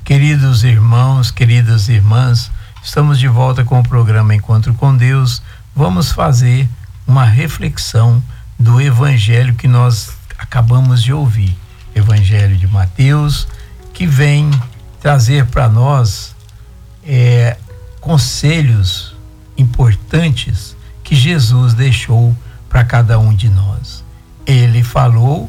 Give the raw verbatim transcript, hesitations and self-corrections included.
Queridos irmãos, queridas irmãs, estamos de volta com o programa Encontro com Deus. Vamos fazer uma reflexão do evangelho que nós acabamos de ouvir, Evangelho de Mateus, que vem trazer para nós é, conselhos importantes que Jesus deixou para cada um de nós. Ele falou